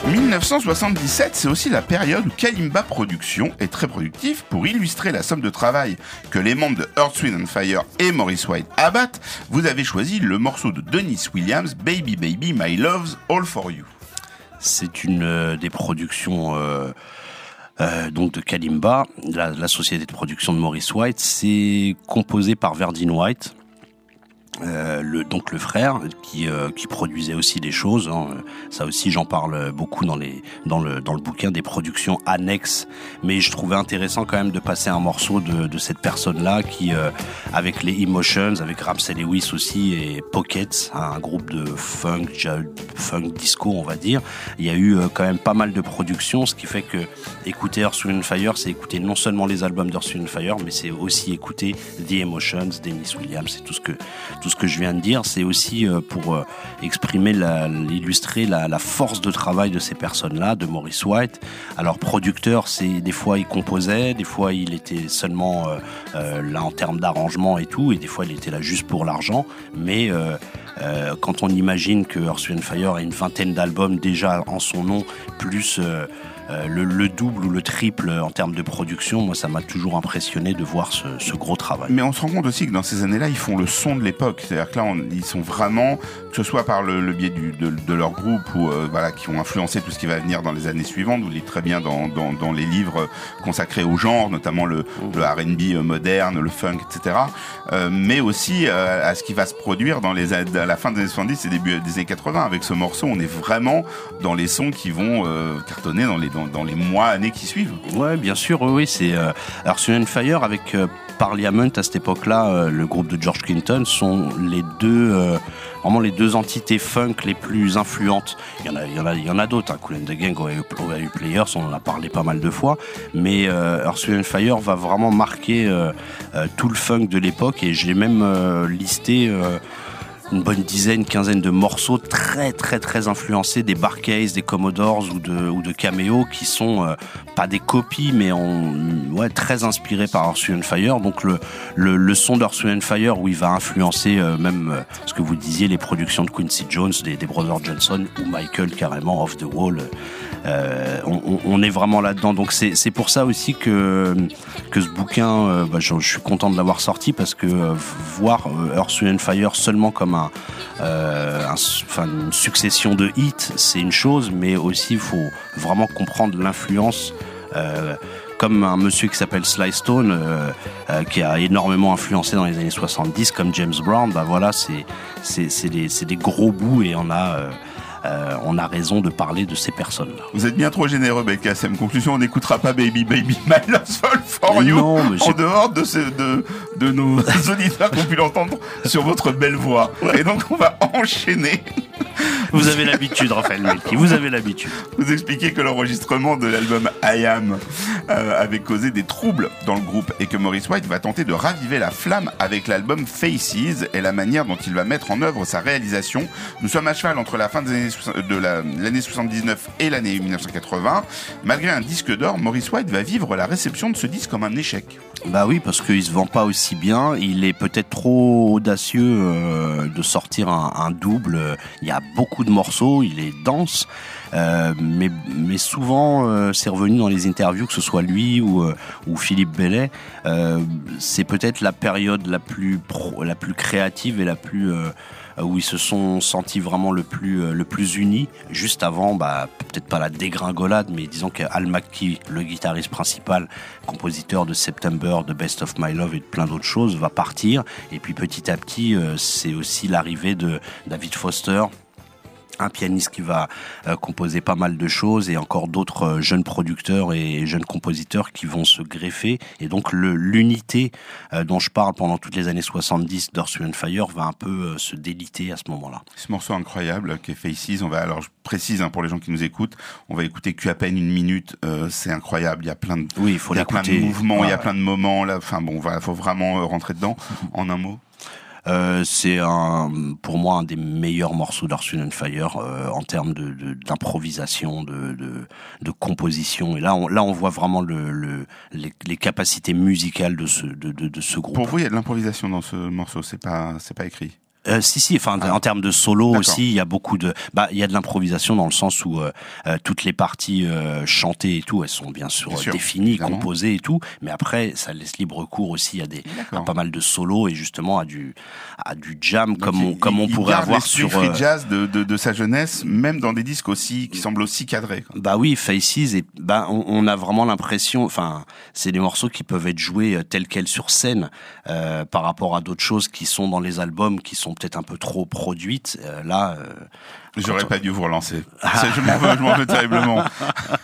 1977, c'est aussi la période où Kalimba Productions est très productif. Pour illustrer la somme de travail que les membres de Earth, Wind & Fire et Maurice White abattent, vous avez choisi le morceau de Dennis Williams, Baby Baby, My Love's All For You. C'est une des productions donc de Kalimba, la société de production de Maurice White. C'est composé par Verdine White, donc le frère qui produisait aussi des choses, hein. Ça aussi j'en parle beaucoup dans le bouquin, des productions annexes, mais je trouvais intéressant quand même de passer un morceau de cette personne là qui avec les Emotions, avec Ramsey Lewis aussi et Pockets, un groupe de funk disco on va dire. Il y a eu quand même pas mal de productions, ce qui fait que écouter Earth, Wind & Fire, c'est écouter non seulement les albums d'Earth, Wind & Fire, mais c'est aussi écouter The Emotions, Dennis Williams, c'est tout ce que je viens de dire. C'est aussi pour exprimer, illustrer la force de travail de ces personnes-là, de Maurice White. Alors producteur, c'est des fois il composait, des fois il était seulement là en termes d'arrangement et tout, et des fois il était là juste pour l'argent. Mais quand on imagine que Earth, Wind & Fire a une vingtaine d'albums déjà en son nom, plus le double ou le triple en termes de production, moi ça m'a toujours impressionné de voir ce gros travail. Mais on se rend compte aussi que dans ces années-là, ils font le son de l'époque. C'est-à-dire que là, ils sont vraiment, que ce soit par le biais de leur groupe ou voilà, qui ont influencé tout ce qui va venir dans les années suivantes. Vous lisez très bien dans les livres consacrés au genre, notamment le R&B moderne, le funk, etc. Mais aussi à ce qui va se produire à la fin des années 70 et début des années 80. Avec ce morceau, on est vraiment dans les sons qui vont cartonner dans les mois, années qui suivent. Ouais, bien sûr, oui, c'est Earth, Wind & Fire avec Parliament à cette époque-là, le groupe de George Clinton, sont les deux vraiment les deux entités funk les plus influentes. Il y en a d'autres, hein. Kool and the Gang, Ohio Players, on en a parlé pas mal de fois, mais Earth, Wind & Fire va vraiment marquer tout le funk de l'époque, et je l'ai même listé une bonne quinzaine de morceaux très très très influencés des Bar-Kays, des Commodores ou de Cameo, qui sont pas des copies mais très inspirés par Earth, Wind & Fire. Donc le son d'Earth, Wind & Fire, où il va influencer même ce que vous disiez, les productions de Quincy Jones, des Brothers Johnson, ou Michael carrément, Off the Wall. On est vraiment là-dedans. Donc c'est pour ça aussi que ce bouquin, je suis content de l'avoir sorti, parce que voir Earth, Wind & Fire seulement comme une succession de hits, c'est une chose, mais aussi il faut vraiment comprendre l'influence, comme un monsieur qui s'appelle Sly Stone, qui a énormément influencé dans les années 70, comme James Brown. Voilà, c'est des gros bouts, et on a raison de parler de ces personnes-là. Vous êtes bien trop généreux, Belkacem. Conclusion, on n'écoutera pas Baby Baby, My Love's All For You, en dehors de nos auditeurs qui ont pu l'entendre sur votre belle voix. Et donc, on va enchaîner. Vous avez l'habitude, Raphaël Melki, vous avez l'habitude. Vous expliquez que l'enregistrement de l'album I Am avait causé des troubles dans le groupe, et que Maurice White va tenter de raviver la flamme avec l'album Faces et la manière dont il va mettre en œuvre sa réalisation. Nous sommes à cheval entre la fin de l'année 79 et l'année 1980. Malgré un disque d'or, Maurice White va vivre la réception de ce disque comme un échec. Bah oui, parce qu'il se vend pas aussi bien. Il est peut-être trop audacieux de sortir un double. Il y a beaucoup de morceaux, il est dense, mais souvent c'est revenu dans les interviews, que ce soit lui ou Philippe Bellet. C'est peut-être la période la plus créative et la plus où ils se sont sentis vraiment le plus unis. Juste avant, peut-être pas la dégringolade, mais disons qu'Al McKee, le guitariste principal, compositeur de September, de Best of My Love et de plein d'autres choses, va partir. Et puis petit à petit, c'est aussi l'arrivée de David Foster, un pianiste qui va composer pas mal de choses, et encore d'autres jeunes producteurs et jeunes compositeurs qui vont se greffer. Et donc l'unité dont je parle pendant toutes les années 70 d'Earth, Wind & Fire va un peu se déliter à ce moment-là. Ce morceau incroyable qui est Faces, alors je précise pour les gens qui nous écoutent, on va écouter qu'à peine une minute, c'est incroyable, il y a plein de, il y a plein de mouvements, il y a plein de moments là, faut vraiment rentrer dedans. En un mot. C'est pour moi un des meilleurs morceaux d'Earth, Wind & Fire en termes d'improvisation, de composition. Et là on voit vraiment les capacités musicales de ce groupe. Pour vous, il y a de l'improvisation dans ce morceau, c'est pas écrit. Si, enfin, en termes de solo D'accord. aussi, il y a beaucoup de, il y a de l'improvisation dans le sens où toutes les parties chantées et tout, elles sont bien sûr définies, évidemment. composées et tout, mais après, ça laisse libre cours aussi à pas mal de solos et justement à du jam donc comme on pourrait avoir sur free jazz de sa jeunesse, même dans des disques aussi qui semblent aussi cadrés, quoi. Bah oui, Faces, et on a vraiment l'impression, enfin, c'est des morceaux qui peuvent être joués tels quels sur scène par rapport à d'autres choses qui sont dans les albums qui sont peut-être un peu trop produites. J'aurais pas dû vous relancer. Je m'en veux terriblement.